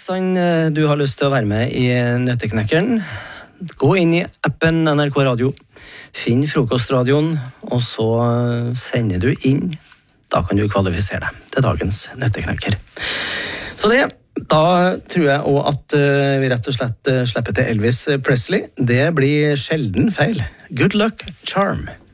du har lyst til å være med i Nøtteknekkeren, gå inn i appen NRK Radio, finn Frokostradioen, og så sender du inn. Da kan du kvalifisere deg til dagens Nøtteknekker. Så da tror jeg også at vi rett og slett slipper til Elvis Presley. Det blir sjelden feil. Good luck, charm.